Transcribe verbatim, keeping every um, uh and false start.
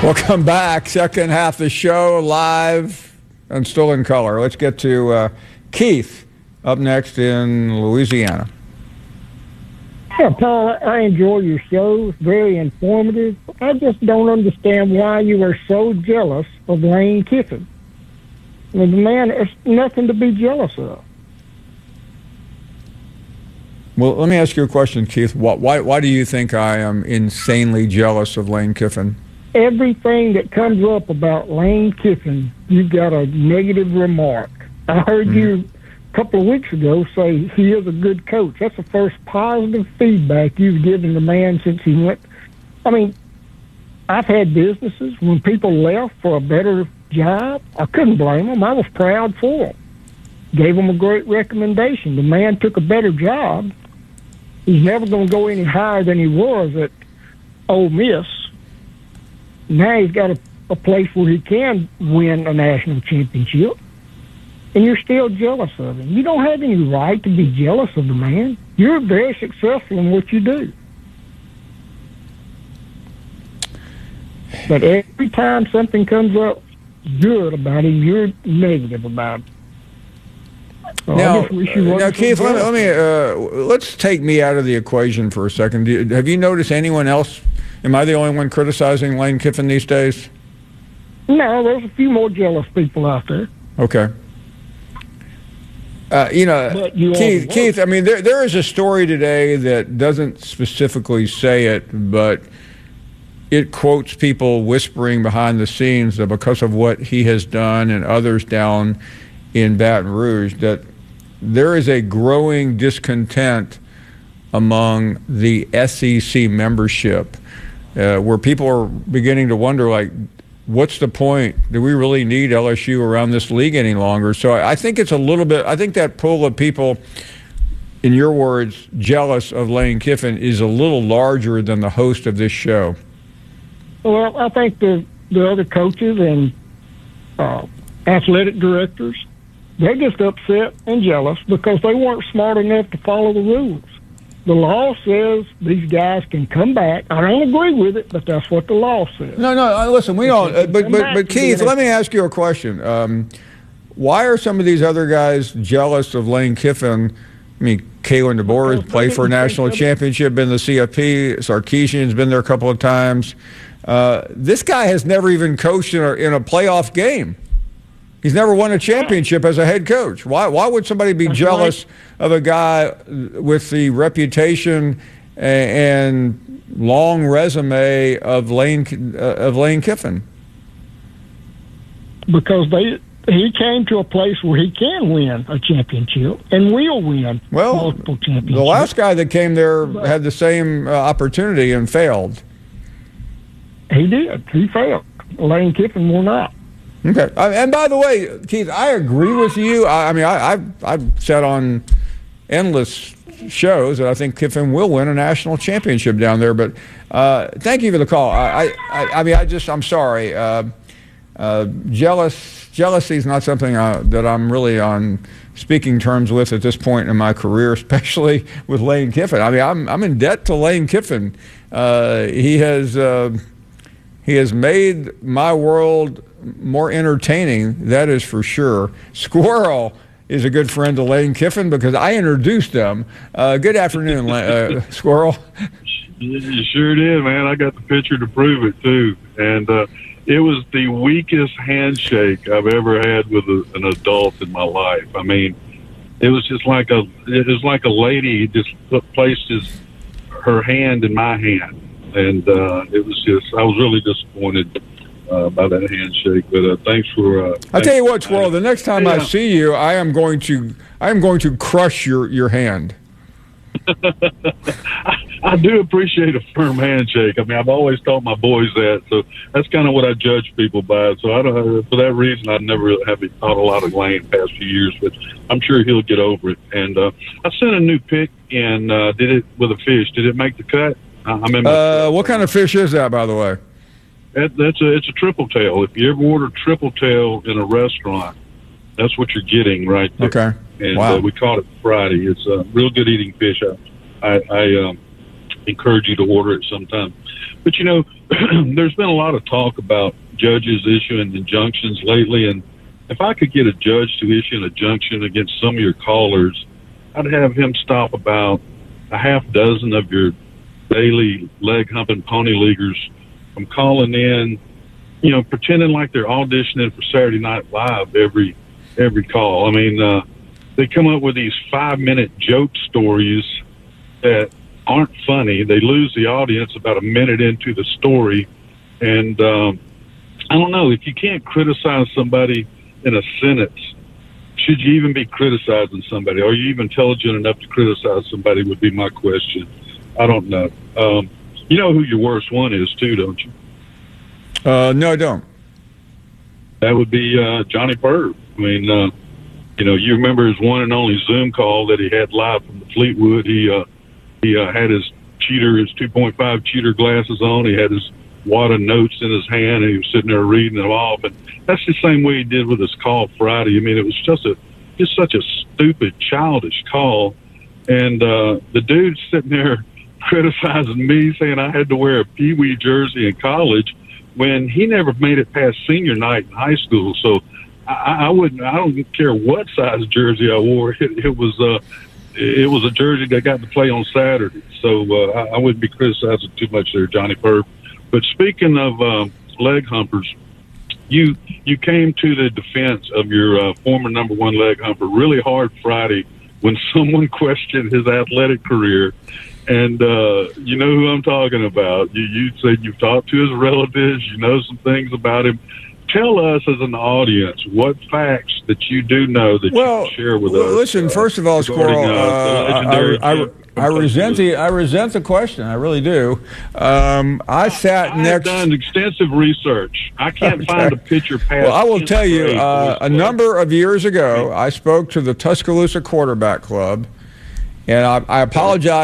Welcome back. Second half of the show, live and still in color. Let's get to uh, Keith up next in Louisiana. Yeah, Paul, I enjoy your show. It's very informative. I just don't understand why you are so jealous of Lane Kiffin. I mean, the man, there's nothing to be jealous of. Well, let me ask you a question, Keith. Why, why, why do you think I am insanely jealous of Lane Kiffin? Everything that comes up about Lane Kiffin, you've got a negative remark. I heard mm-hmm. you a couple of weeks ago say he is a good coach. That's the first positive feedback you've given the man since he went. I mean, I've had businesses when people left for a better job. I couldn't blame them. I was proud for them. Gave them a great recommendation. The man took a better job. He's never going to go any higher than he was at Ole Miss. Now he's got a, a place where he can win a national championship, and you're still jealous of him. You don't have any right to be jealous of the man. You're very successful in what you do. But every time something comes up good about him, you're negative about it. So now, now Keith, let me, let me uh, let's take me out of the equation for a second. Do you, have you noticed anyone else? Am I the only one criticizing Lane Kiffin these days? No, there's a few more jealous people out there. Okay. Uh, you know, you Keith, Keith, I mean, there there is a story today that doesn't specifically say it, but it quotes people whispering behind the scenes that because of what he has done and others down in Baton Rouge, that there is a growing discontent among the S E C membership, uh, where people are beginning to wonder, like, what's the point? Do we really need L S U around this league any longer? So I think it's a little bit, I think that pool of people, in your words, jealous of Lane Kiffin is a little larger than the host of this show. Well, I think the, the other coaches and uh, athletic directors, they're just upset and jealous because they weren't smart enough to follow the rules. The law says these guys can come back. I don't agree with it, but that's what the law says. No, no, listen, we don't. Uh, but, but, but Keith, let me ask you a question. Um, why are some of these other guys jealous of Lane Kiffin? I mean, Kalen DeBoer has played for a national championship, been the C F P. Sarkisian's been there a couple of times. Uh, this guy has never even coached in a, in a playoff game. He's never won a championship as a head coach. Why Why would somebody be That's jealous right. of a guy with the reputation and long resume of Lane uh, of Lane Kiffin? Because they he came to a place where he can win a championship and will win well, multiple championships. The last guy that came there but, had the same uh, opportunity and failed. He did. He failed. Lane Kiffin will not. Okay. And by the way, Keith, I agree with you. I, I mean, I, I've, I've said on endless shows that I think Kiffin will win a national championship down there. But uh, thank you for the call. I, I, I mean, I just, I'm sorry. Uh, uh, jealous, jealousy is not something uh, that I'm really on speaking terms with at this point in my career, especially with Lane Kiffin. I mean, I'm, I'm in debt to Lane Kiffin. Uh, he has, uh, he has made my world more entertaining, that is for sure. Squirrel is a good friend of Lane Kiffin because I introduced them. Uh, good afternoon, uh, Squirrel. You sure did, man. I got the picture to prove it, too. And uh, it was the weakest handshake I've ever had with a, an adult in my life. I mean, it was just like a it was like a lady just put, placed his her hand in my hand. And uh, it was just, I was really disappointed Uh, by that handshake, but uh, thanks for. Uh, I'll tell you what, Squirrel. The next time yeah. I see you, I am going to, I am going to crush your, your hand. I, I do appreciate a firm handshake. I mean, I've always taught my boys that, so that's kind of what I judge people by. So I don't, for that reason, I never really have taught a lot of Lane the past few years, but I'm sure he'll get over it. And uh, I sent a new pick and uh, did it with a fish. Did it make the cut? I, I'm in my uh, what kind of fish is that, by the way? That, that's a it's a triple tail. If you ever order triple tail in a restaurant, that's what you're getting right there. Okay. And wow. uh, we caught it Friday. It's a real good eating fish. I I, I um, encourage you to order it sometime. But, you know, there's been a lot of talk about judges issuing injunctions lately, and if I could get a judge to issue an injunction against some of your callers, I'd have him stop about a half dozen of your daily leg humping pony leaguers from calling in, you know, pretending like they're auditioning for Saturday Night Live every every call. I mean, uh, they come up with these five minute joke stories that aren't funny. They lose the audience about a minute into the story, and um, I don't know, if you can't criticize somebody in a sentence, should you even be criticizing somebody? Are you even intelligent enough to criticize somebody would be my question. I don't know. Um, you know who your worst one is, too, don't you? Uh, no, I don't. That would be uh, Johnny Perv. I mean, uh, you know, you remember his one and only Zoom call that he had live from the Fleetwood. He uh, he uh, had his cheater, his two point five cheater glasses on. He had his wad of notes in his hand, and he was sitting there reading them off. And that's the same way he did with his call Friday. I mean, it was just a just such a stupid, childish call. And uh, the dude's sitting there criticizing me, saying I had to wear a Pee Wee jersey in college when he never made it past senior night in high school. So I, I wouldn't. I don't care what size jersey I wore. It, it was uh, it was a jersey that got to play on Saturday. So uh, I, I wouldn't be criticizing too much there, Johnny Perv. But speaking of uh, leg humpers, you you came to the defense of your uh, former number one leg humper really hard Friday when someone questioned his athletic career. And uh, you know who I'm talking about. You, you said you've talked to his relatives. You know some things about him. Tell us as an audience what facts that you do know that well, you can share with well, us. Listen, uh, first of all, Squirrel, uh, uh, I, I, I resent the I resent the question. I really do. Um, I sat I next. I've done extensive research. I can't Okay. find a picture past. Well, I will tell you, uh, a grade. number of years ago, I spoke to the Tuscaloosa Quarterback Club, and I, I apologize.